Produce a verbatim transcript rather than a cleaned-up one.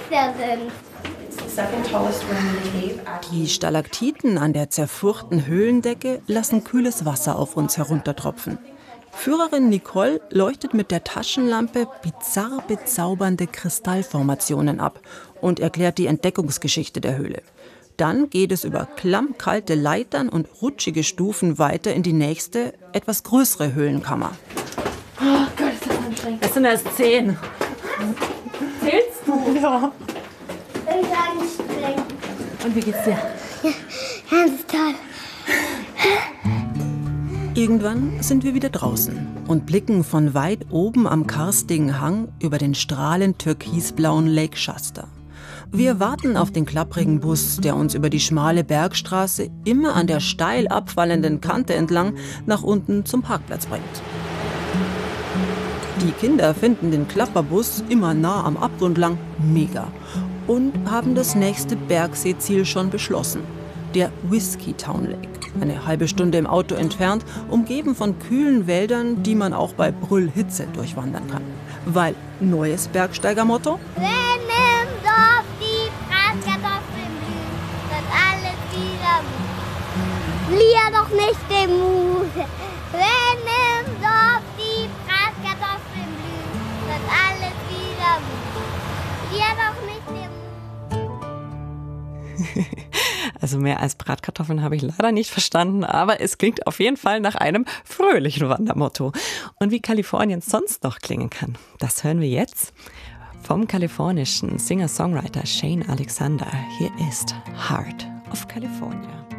Geister sind. Die Stalaktiten an der zerfurchten Höhlendecke lassen kühles Wasser auf uns heruntertropfen. Führerin Nicole leuchtet mit der Taschenlampe bizarr bezaubernde Kristallformationen ab und erklärt die Entdeckungsgeschichte der Höhle. Dann geht es über klammkalte Leitern und rutschige Stufen weiter in die nächste, etwas größere Höhlenkammer. Oh Gott, ist das anstrengend. Es sind erst zehn. Zählst du? Ja. Das ist anstrengend. Und wie geht's dir? Ja, ganz toll. Irgendwann sind wir wieder draußen und blicken von weit oben am karstigen Hang über den strahlend türkisblauen Lake Shasta. Wir warten auf den klapprigen Bus, der uns über die schmale Bergstraße immer an der steil abfallenden Kante entlang nach unten zum Parkplatz bringt. Die Kinder finden den Klapperbus immer nah am Abgrund lang mega und haben das nächste Bergseeziel schon beschlossen. Der Whiskeytown Lake, eine halbe Stunde im Auto entfernt, umgeben von kühlen Wäldern, die man auch bei Brüllhitze durchwandern kann. Weil, neues Bergsteigermotto: Wenn im Dorf die Bratkartoffeln blühen, wird alles wieder gut. Verlier doch nicht den Mut. Wenn im Dorf die Bratkartoffeln blühen, wird alles wieder gut. Verlier doch nicht den Mut. Also mehr als Bratkartoffeln habe ich leider nicht verstanden, aber es klingt auf jeden Fall nach einem fröhlichen Wandermotto. Und wie Kalifornien sonst noch klingen kann, das hören wir jetzt vom kalifornischen Singer-Songwriter Shane Alexander. Hier ist Heart of California.